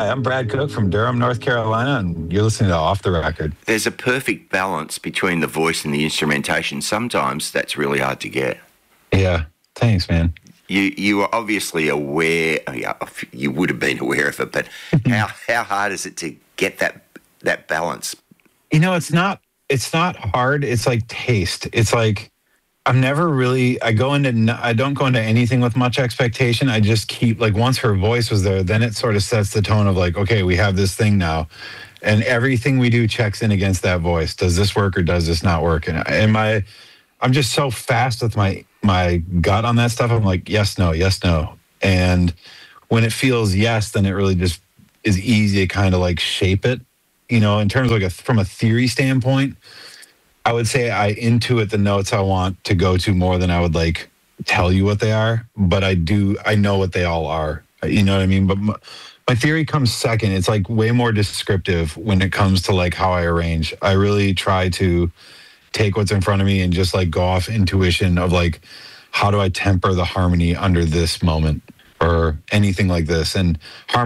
Hi, I'm Brad Cook from Durham, North Carolina, and you're listening to Off the Record. There's a perfect balance between the voice and the instrumentation. Sometimes that's really hard to get. Yeah, thanks, man. You are obviously aware, you would have been aware of it, but how hard is it to get that balance? You know, it's not hard. It's like taste. It's like I don't go into anything with much expectation. I just keep, like, once her voice was there, then it sort of sets the tone of like, okay, we have this thing now. And everything we do checks in against that voice. Does this work or does this not work? And I'm just so fast with my gut on that stuff. I'm like, yes, no, yes, no. And when it feels yes, then it really just is easy to kind of like shape it, you know, in terms of like from a theory standpoint. I would say I intuit the notes I want to go to more than I would like tell you what they are, but I know what they all are. You know what I mean? But my theory comes second. It's like way more descriptive when it comes to like how I arrange. I really try to take what's in front of me and just like go off intuition of like, how do I temper the harmony under this moment or anything like this? And harmony